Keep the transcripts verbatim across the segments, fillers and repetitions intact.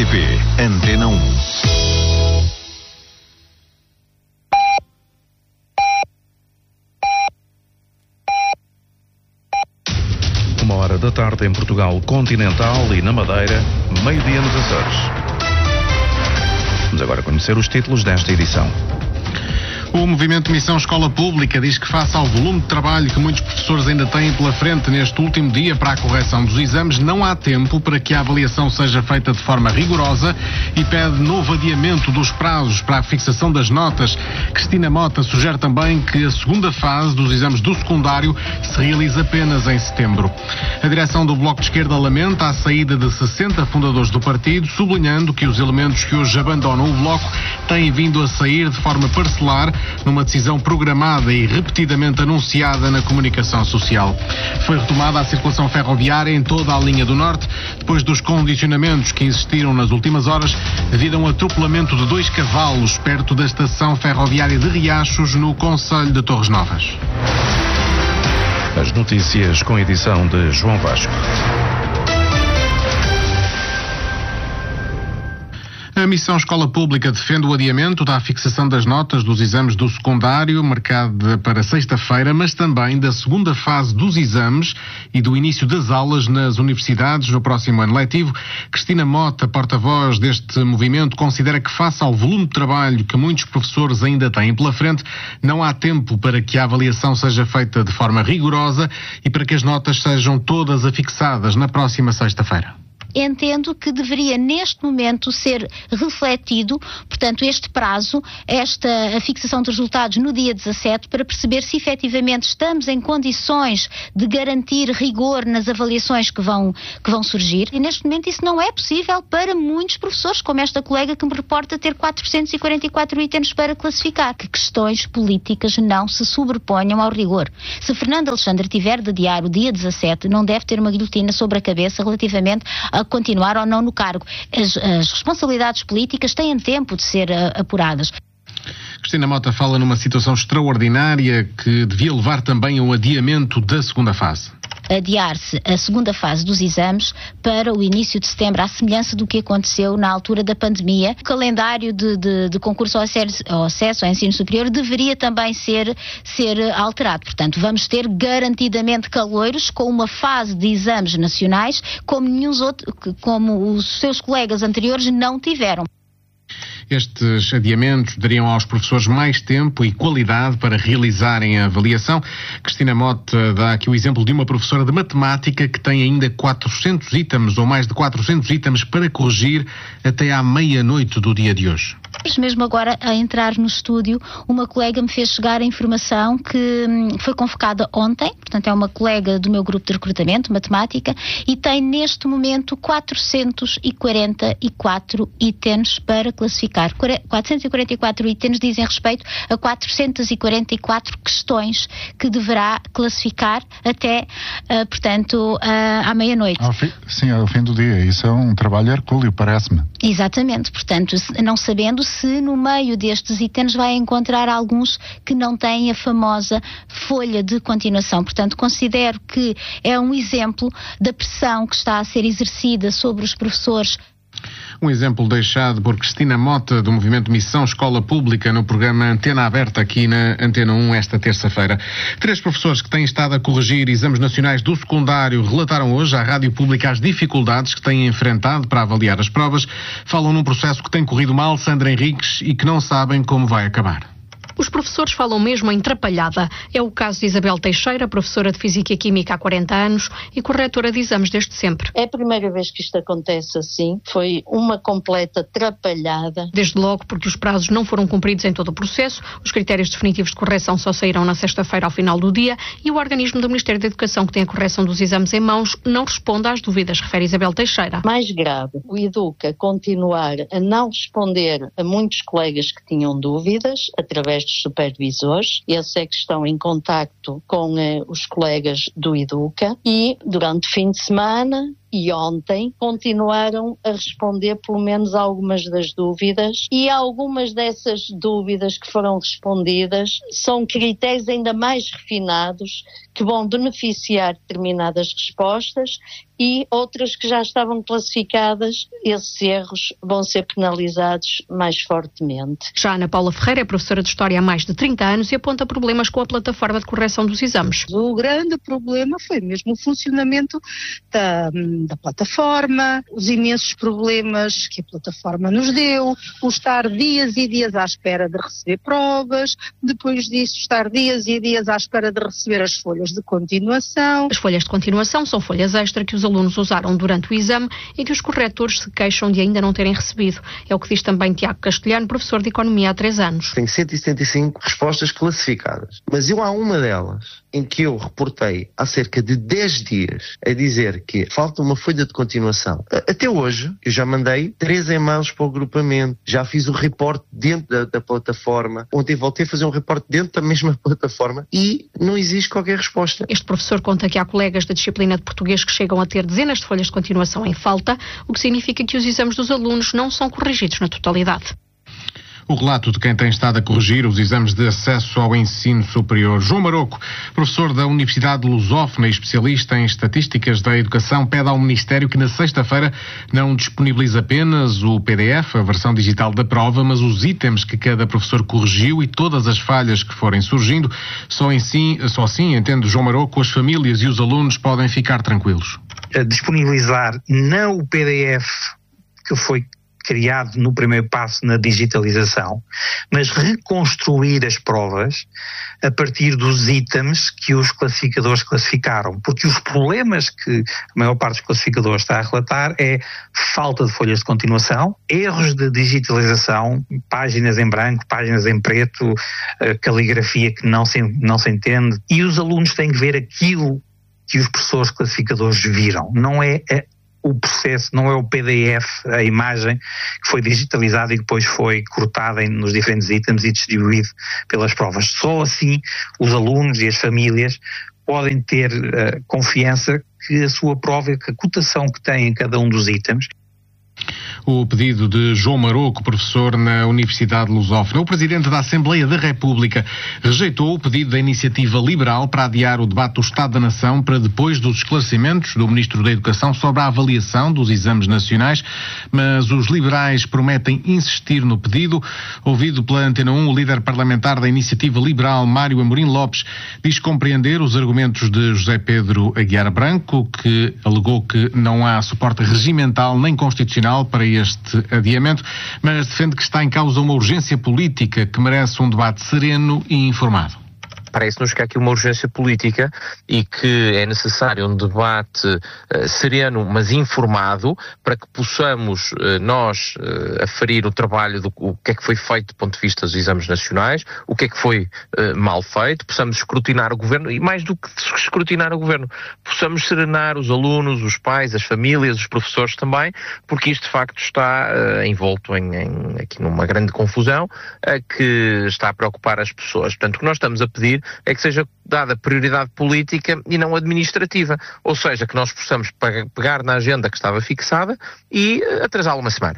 T P Antena um. Uma hora da tarde em Portugal continental e na Madeira, meio-dia nos Açores. Vamos agora conhecer os títulos desta edição. O movimento Missão Escola Pública diz que, face ao volume de trabalho que muitos professores ainda têm pela frente neste último dia para a correção dos exames, não há tempo para que a avaliação seja feita de forma rigorosa e pede novo adiamento dos prazos para a fixação das notas. Cristina Mota sugere também que a segunda fase dos exames do secundário se realize apenas em setembro. A direção do Bloco de Esquerda lamenta a saída de sessenta fundadores do partido, sublinhando que os elementos que hoje abandonam o Bloco têm vindo a sair de forma parcelar, numa decisão programada e repetidamente anunciada na comunicação social. Foi retomada a circulação ferroviária em toda a linha do Norte, depois dos condicionamentos que existiram nas últimas horas devido a um atropelamento de dois cavalos perto da estação ferroviária de Riachos, no concelho de Torres Novas. As notícias com edição de João Vasco. A Missão Escola Pública defende o adiamento da fixação das notas dos exames do secundário, marcada para sexta-feira, mas também da segunda fase dos exames e do início das aulas nas universidades no próximo ano letivo. Cristina Mota, porta-voz deste movimento, considera que, face ao volume de trabalho que muitos professores ainda têm pela frente, não há tempo para que a avaliação seja feita de forma rigorosa e para que as notas sejam todas afixadas na próxima sexta-feira. Entendo que deveria neste momento ser refletido, portanto, este prazo, esta a fixação de resultados no dia dezassete, para perceber se efetivamente estamos em condições de garantir rigor nas avaliações que vão, que vão surgir. E neste momento isso não é possível para muitos professores, como esta colega que me reporta ter quatrocentos e quarenta e quatro itens para classificar. Que questões políticas não se sobreponham ao rigor. Se Fernando Alexandre tiver de adiar o dia dezassete, não deve ter uma guilhotina sobre a cabeça relativamente a continuar ou não no cargo. As, as responsabilidades políticas têm tempo de ser uh, apuradas. Cristina Mota fala numa situação extraordinária que devia levar também a um adiamento da segunda fase. Adiar-se a segunda fase dos exames para o início de setembro, à semelhança do que aconteceu na altura da pandemia. O calendário de, de, de concurso ao acesso, ao acesso ao ensino superior deveria também ser, ser alterado. Portanto, vamos ter garantidamente caloiros com uma fase de exames nacionais como, nenhum outro, como os seus colegas anteriores não tiveram. Estes adiamentos dariam aos professores mais tempo e qualidade para realizarem a avaliação. Cristina Mota dá aqui o exemplo de uma professora de matemática que tem ainda quatrocentos itens ou mais de quatrocentos itens para corrigir até à meia-noite do dia de hoje. Mesmo agora a entrar no estúdio, uma colega me fez chegar a informação que hum, foi convocada ontem, portanto é uma colega do meu grupo de recrutamento, matemática, e tem neste momento quatrocentos e quarenta e quatro itens para classificar. quatrocentos e quarenta e quatro itens dizem respeito a quatrocentos e quarenta e quatro questões que deverá classificar até, uh, portanto, uh, à meia-noite. Ao fim, sim, ao fim do dia. Isso é um trabalho hercúleo, parece-me. Exatamente, portanto, não sabendo se no meio destes itens vai encontrar alguns que não têm a famosa folha de continuação. Portanto, considero que é um exemplo da pressão que está a ser exercida sobre os professores. Um exemplo deixado por Cristina Mota, do movimento Missão Escola Pública, no programa Antena Aberta, aqui na Antena um, esta terça-feira. Três professores que têm estado a corrigir exames nacionais do secundário relataram hoje à Rádio Pública as dificuldades que têm enfrentado para avaliar as provas. Falam num processo que tem corrido mal, Sandra Henriques, e que não sabem como vai acabar. Os professores falam mesmo em trapalhada. É o caso de Isabel Teixeira, professora de Física e Química há quarenta anos e corretora de exames desde sempre. É a primeira vez que isto acontece assim. Foi uma completa trapalhada. Desde logo porque os prazos não foram cumpridos em todo o processo, os critérios definitivos de correção só saíram na sexta-feira ao final do dia e o organismo do Ministério da Educação, que tem a correção dos exames em mãos, não responde às dúvidas, refere Isabel Teixeira. Mais grave, o Educa continuar a não responder a muitos colegas que tinham dúvidas através dos supervisores. Esses é que estão em contacto com eh, os colegas do Educa e durante o fim de semana e ontem continuaram a responder pelo menos algumas das dúvidas, e algumas dessas dúvidas que foram respondidas são critérios ainda mais refinados que vão beneficiar determinadas respostas, e outras que já estavam classificadas, esses erros vão ser penalizados mais fortemente. Já Ana Paula Ferreira é professora de História há mais de trinta anos e aponta problemas com a plataforma de correção dos exames. O grande problema foi mesmo o funcionamento da, da plataforma, os imensos problemas que a plataforma nos deu, o estar dias e dias à espera de receber provas, depois disso estar dias e dias à espera de receber as folhas de continuação. As folhas de continuação são folhas extra que os alunos usaram durante o exame e que os corretores se queixam de ainda não terem recebido. É o que diz também Tiago Castelhano, professor de Economia há três anos. Tenho cento e setenta e cinco respostas classificadas, mas eu há uma delas em que eu reportei há cerca de dez dias a dizer que falta uma folha de continuação. Até hoje eu já mandei três e-mails para o agrupamento, já fiz o reporte dentro da, da plataforma, ontem voltei a fazer um reporte dentro da mesma plataforma e não existe qualquer resposta. Este professor conta que há colegas da disciplina de português que chegam a ter dezenas de folhas de continuação em falta, o que significa que os exames dos alunos não são corrigidos na totalidade. O relato de quem tem estado a corrigir os exames de acesso ao ensino superior. João Maroco, professor da Universidade Lusófona e especialista em estatísticas da educação, pede ao Ministério que na sexta-feira não disponibilize apenas o P D F, a versão digital da prova, mas os itens que cada professor corrigiu e todas as falhas que forem surgindo. Só, assim, só assim, entende João Maroco, as famílias e os alunos podem ficar tranquilos. Disponibilizar não o P D F que foi criado no primeiro passo na digitalização, mas reconstruir as provas a partir dos itens que os classificadores classificaram, porque os problemas que a maior parte dos classificadores está a relatar é falta de folhas de continuação, erros de digitalização, páginas em branco, páginas em preto, caligrafia que não se, não se entende, e os alunos têm que ver aquilo que os professores classificadores viram, não é a o processo, não é o P D F, a imagem que foi digitalizada e depois foi cortada em, nos diferentes itens e distribuído pelas provas. Só assim os alunos e as famílias podem ter uh, confiança que a sua prova, que a cotação que tem em cada um dos itens. O pedido de João Maroco, professor na Universidade Lusófona. O Presidente da Assembleia da República rejeitou o pedido da Iniciativa Liberal para adiar o debate do Estado da Nação para depois dos esclarecimentos do Ministro da Educação sobre a avaliação dos exames nacionais, mas os liberais prometem insistir no pedido. Ouvido pela Antena um, o líder parlamentar da Iniciativa Liberal, Mário Amorim Lopes, diz compreender os argumentos de José Pedro Aguiar Branco, que alegou que não há suporte regimental nem constitucional para este adiamento, mas defende que está em causa uma urgência política que merece um debate sereno e informado. Parece-nos que há aqui uma urgência política e que é necessário um debate uh, sereno, mas informado, para que possamos uh, nós uh, aferir o trabalho do o que é que foi feito do ponto de vista dos exames nacionais, o que é que foi uh, mal feito, possamos escrutinar o governo e, mais do que escrutinar o governo, possamos serenar os alunos, os pais, as famílias, os professores também, porque isto de facto está uh, envolto em, em, aqui numa grande confusão uh, que está a preocupar as pessoas. Portanto, o que nós estamos a pedir é que seja dada prioridade política e não administrativa, ou seja, que nós possamos pegar na agenda que estava fixada e atrasá-la uma semana.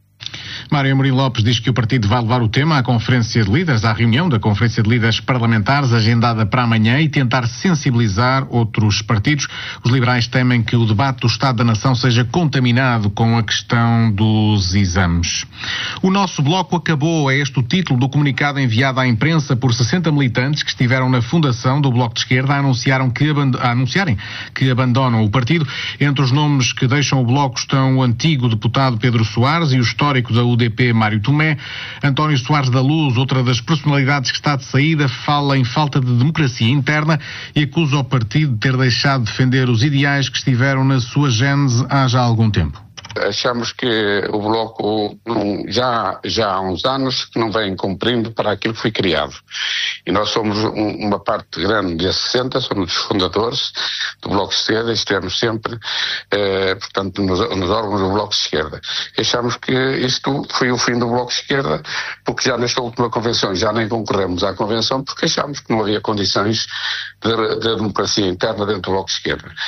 Mário Amorim Lopes diz que o partido vai levar o tema à Conferência de Líderes, à reunião da Conferência de Líderes Parlamentares, agendada para amanhã, e tentar sensibilizar outros partidos. Os liberais temem que o debate do Estado da Nação seja contaminado com a questão dos exames. O nosso bloco acabou, é este o título do comunicado enviado à imprensa por sessenta militantes que estiveram na fundação do Bloco de Esquerda, anunciaram que aband- a anunciarem que abandonam o partido. Entre os nomes que deixam o Bloco estão o antigo deputado Pedro Soares e o histórico da U D P Mário Tomé. António Soares da Luz, outra das personalidades que está de saída, fala em falta de democracia interna e acusa o partido de ter deixado de defender os ideais que estiveram na sua gênese há já algum tempo. Achamos que o Bloco já, já há uns anos que não vem cumprindo para aquilo que foi criado. E nós somos um, uma parte grande desses sessenta, somos os fundadores do Bloco de Esquerda e estivemos sempre, eh, portanto, nos, nos órgãos do Bloco de Esquerda. E achamos que isto foi o fim do Bloco de Esquerda, porque já nesta última convenção já nem concorremos à convenção, porque achamos que não havia condições de, de democracia interna dentro do Bloco de Esquerda.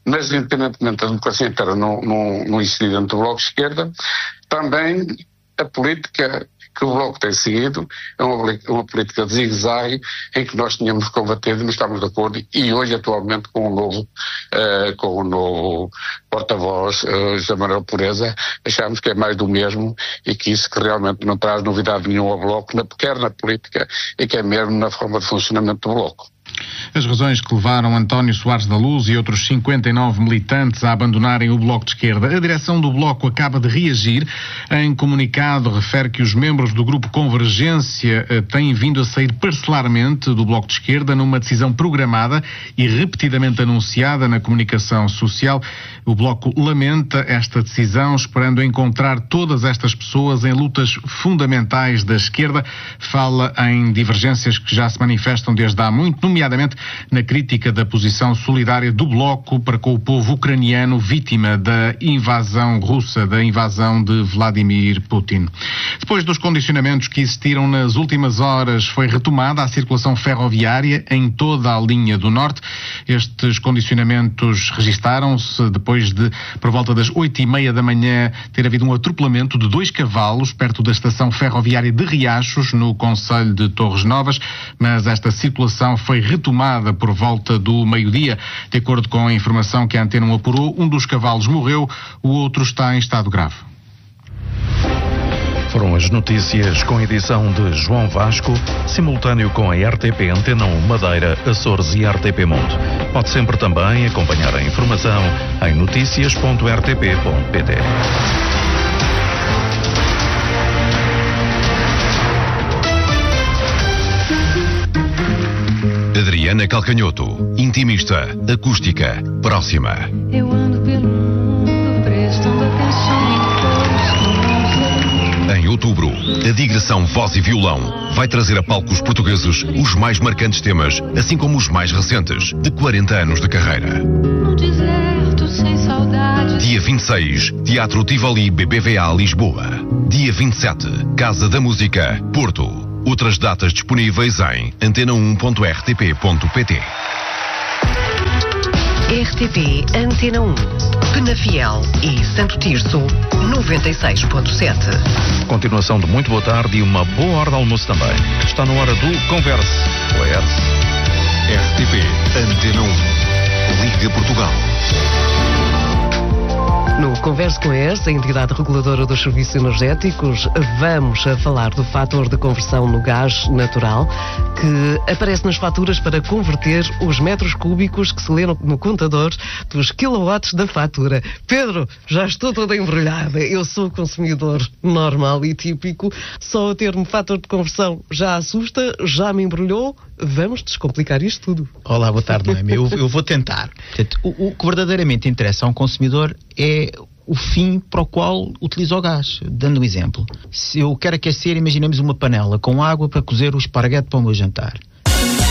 mas independentemente da democracia inteira não, não, não existir dentro do Bloco de Esquerda, também a política que o Bloco tem seguido é uma, uma política de zigue-zague em que nós tínhamos combatido e não estamos de acordo, e hoje atualmente com o novo, uh, com o novo porta-voz, uh, José Manuel Pureza, achamos que é mais do mesmo e que isso que realmente não traz novidade nenhuma ao Bloco, quer na política e que é mesmo na forma de funcionamento do Bloco. As razões que levaram António Soares da Luz e outros cinquenta e nove militantes a abandonarem o Bloco de Esquerda. A direção do Bloco acaba de reagir. Em comunicado, refere que os membros do Grupo Convergência têm vindo a sair parcelarmente do Bloco de Esquerda numa decisão programada e repetidamente anunciada na comunicação social. O Bloco lamenta esta decisão, esperando encontrar todas estas pessoas em lutas fundamentais da esquerda. Fala em divergências que já se manifestam desde há muito, nomeadamente na crítica da posição solidária do Bloco para com o povo ucraniano vítima da invasão russa, da invasão de Vladimir Putin. Depois dos condicionamentos que existiram nas últimas horas, foi retomada a circulação ferroviária em toda a linha do Norte. Estes condicionamentos registaram-se depois de, por volta das oito e meia da manhã, ter havido um atropelamento de dois cavalos perto da estação ferroviária de Riachos, no concelho de Torres Novas, mas esta circulação foi retomada por volta do meio-dia. De acordo com a informação que a Antena um apurou, um dos cavalos morreu, o outro está em estado grave. Foram as notícias com edição de João Vasco, simultâneo com a R T P Antena um Madeira, Açores e R T P Mundo. Pode sempre também acompanhar a informação em noticias ponto r t p ponto p t. Adriana Calcanhoto, intimista, acústica, próxima. Eu ando pelo mundo prestando atenção em todos. Em outubro, a digressão Voz e Violão vai trazer a palcos portugueses os mais marcantes temas, assim como os mais recentes, de quarenta anos de carreira. No deserto sem saudade. Dia vinte e seis, Teatro Tivoli B B V A Lisboa. Dia vinte e sete, Casa da Música, Porto. Outras datas disponíveis em antena um ponto r t p ponto p t. R T P Antena um, Penafiel e Santo Tirso, noventa e seis ponto sete. Continuação de muito boa tarde e uma boa hora de almoço também. Está na hora do Converse com a ERSE. R T P Antena um, Liga Portugal. No Converse com a ERSE, a entidade reguladora dos serviços energéticos, vamos a falar do fator de conversão no gás natural que aparece nas faturas para converter os metros cúbicos que se lê no, no contador dos quilowatts da fatura. Pedro, já estou toda embrulhada. Eu sou consumidor normal e típico. Só o termo fator de conversão já assusta, já me embrulhou. Vamos descomplicar isto tudo. Olá, boa tarde, Noemi. Eu, eu vou tentar. Portanto, o, o que verdadeiramente interessa a um consumidor é o fim para o qual utiliza o gás. Dando um exemplo. Se eu quero aquecer, imaginemos uma panela com água para cozer o esparguete para o meu jantar.